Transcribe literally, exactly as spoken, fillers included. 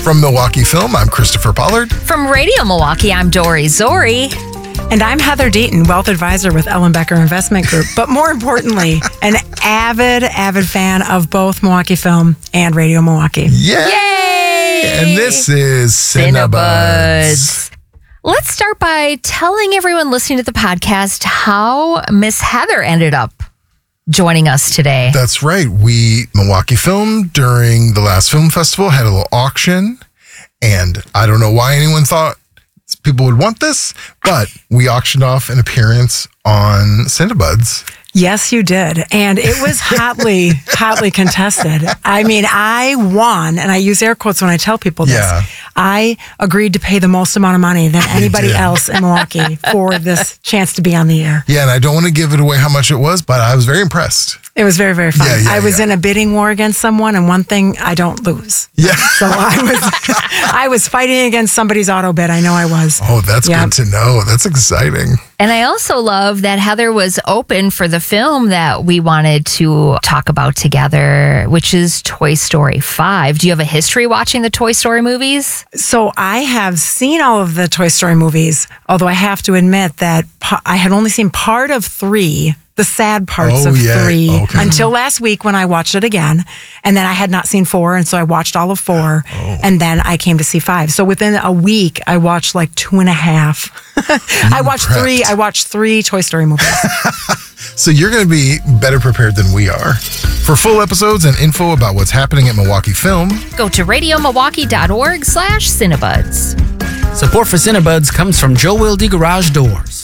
From Milwaukee Film, I'm Christopher Pollard. From Radio Milwaukee, I'm Dory Zori. And I'm Heather Deaton, wealth advisor with Ellen Becker Investment Group. But more importantly, an avid, avid fan of both Milwaukee Film and Radio Milwaukee. Yay! Yay! And this is Cinebuds. Let's start by telling everyone listening to the podcast how Miss Heather ended up joining us today. That's right. We, Milwaukee Film, during the last film festival, had a little auction. And I don't know why anyone thought people would want this, but we auctioned off an appearance on Cinebuds. Yes, you did. And it was hotly, hotly contested. I mean, I won, and I use air quotes when I tell people this. Yeah. I agreed to pay the most amount of money than anybody did. else in Milwaukee for this chance to be on the air. Yeah, and I don't want to give it away how much it was, but I was very impressed. It was very, very fun. Yeah, yeah, I was yeah. in a bidding war against someone, and one thing, I don't lose. Yeah. So I was I was fighting against somebody's auto bid. I know I was. Oh, that's Yeah. good to know. That's exciting. And I also love that Heather was open for the film that we wanted to talk about together, which is Toy Story five. Do you have a history watching the Toy Story movies? So I have seen all of the Toy Story movies, although I have to admit that pa- I had only seen part of three, the sad parts Oh, of yeah. three, Okay. until last week when I watched it again. And then I had not seen four, and so I watched all of four. Oh. And then I came to see five. So within a week, I watched like two and a half. I watched prepped. three. I watched three Toy Story movies. So you're going to be better prepared than we are. For full episodes and info about what's happening at Milwaukee Film, Go to radiomilwaukee.org slash Cinebuds. Support for Cinebuds comes from Joe Wilde Garage Doors.